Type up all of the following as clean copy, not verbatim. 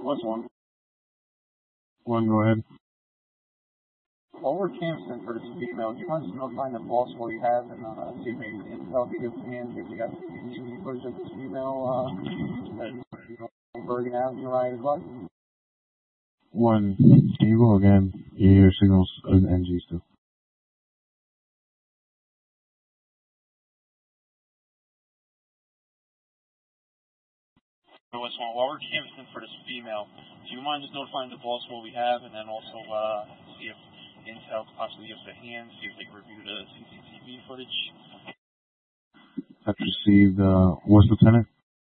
What's one? One, go ahead. Well, we're canceling for this email. Do you mind just notifying the boss what you have and see if they can help you give hands if you got any version of this email Bergen Avenue, right? One, can you go again? Your signal's an NG still. What's one? While we're canceling for this email, do you mind just notifying the boss what we have and then also see if Intel could possibly give us a hand, see if they can review the CCTV footage? I've received, what's Lieutenant?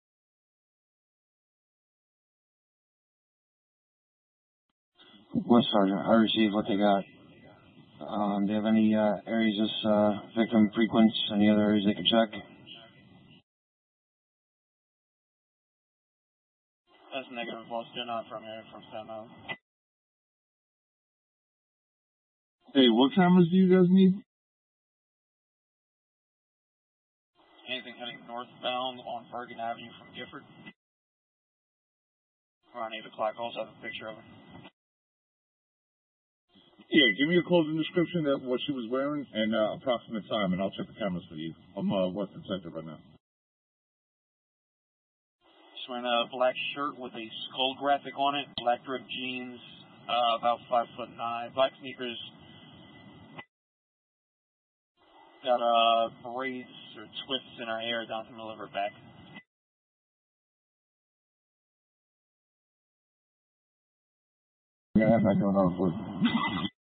West Sergeant, I received what they got. Do you have any areas this victim frequents? Any other areas they can check? That's negative, boss. They're not from here, from Staten Island. Hey, what cameras do you guys need? Anything heading northbound on Bergen Avenue from Gifford? Around 8 o'clock, also have a picture of her. Yeah, give me a clothing description of what she was wearing and approximate time, and I'll check the cameras for you. I'm West Detective right now. She's wearing a black shirt with a skull graphic on it, black ripped jeans, about 5'9", black sneakers. Got braids or twists in her hair down to the middle of her back. We're gonna have that going on for